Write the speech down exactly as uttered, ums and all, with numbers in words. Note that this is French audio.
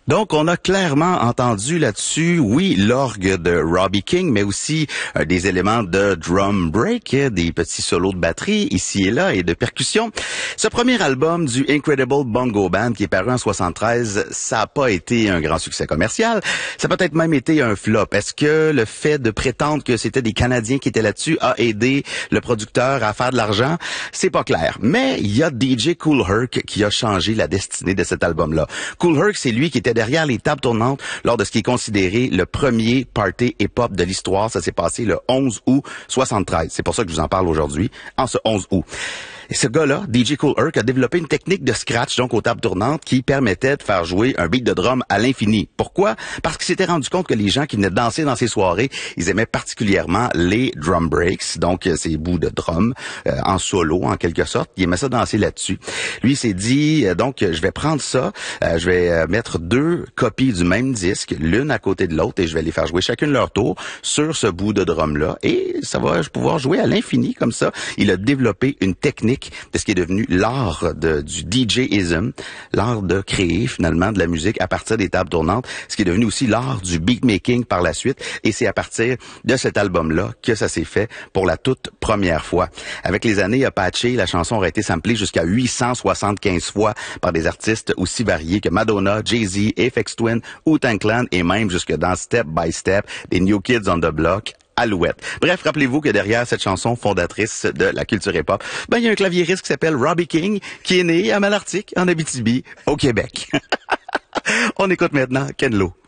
Donc, on a clairement entendu là-dessus, oui, l'orgue de Robbie King, mais aussi euh, des éléments de drum break, des petits solos de batterie ici et là et de percussion. Ce premier album du Incredible Bongo Band qui est paru en soixante-treize, ça n'a pas été un grand succès commercial. Ça a peut-être même été un flop. Est-ce que le fait de prétendre que c'était des Canadiens qui étaient là-dessus a aidé le producteur à faire de l'argent? C'est pas clair. Mais il y a D J Kool Herc qui a changé la destinée de cet album-là. Kool Herc, c'est lui qui était derrière les tables tournantes lors de ce qui est considéré le premier party hip-hop de l'histoire. Ça s'est passé le onze août soixante-treize. C'est pour ça que je vous en parle aujourd'hui, en ce onze août. Et ce gars-là, D J Kool Herc, a développé une technique de scratch, donc aux tables tournantes, qui permettait de faire jouer un beat de drum à l'infini. Pourquoi? Parce qu'il s'était rendu compte que les gens qui venaient danser dans ces soirées, ils aimaient particulièrement les drum breaks, donc ces bouts de drum euh, en solo, en quelque sorte. Ils aimaient ça danser là-dessus. Lui, il s'est dit, euh, donc, je vais prendre ça, euh, je vais euh, mettre deux copies du même disque, l'une à côté de l'autre, et je vais les faire jouer chacune leur tour sur ce bout de drum-là. Et ça va pouvoir jouer à l'infini, comme ça. Il a développé une technique de ce qui est devenu l'art de, du D J-ism, l'art de créer finalement de la musique à partir des tables tournantes, ce qui est devenu aussi l'art du beatmaking par la suite, et c'est à partir de cet album-là que ça s'est fait pour la toute première fois. Avec les années Apache, la chanson aurait été samplée jusqu'à huit cent soixante-quinze fois par des artistes aussi variés que Madonna, Jay-Z, Aphex Twin, Wu-Tang Clan et même jusque dans Step by Step, des New Kids on the Block, Alouette. Bref, rappelez-vous que derrière cette chanson fondatrice de la culture hip-hop, ben, il y a un claviériste qui s'appelle Robbie King, qui est né à Malartic, en Abitibi, au Québec. On écoute maintenant Ken Lo.